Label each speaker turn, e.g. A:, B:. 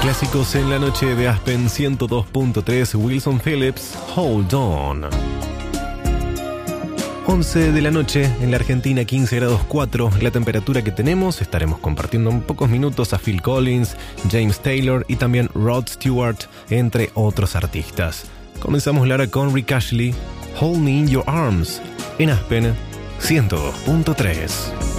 A: Clásicos en la noche de Aspen 102.3, Wilson Phillips, Hold On. 11 de la noche en la Argentina, 15 grados 4 la temperatura que tenemos. Estaremos compartiendo en pocos minutos a Phil Collins, James Taylor y también Rod Stewart, entre otros artistas. Comenzamos la hora con Rick Ashley, Hold Me In Your Arms, en Aspen 102.3.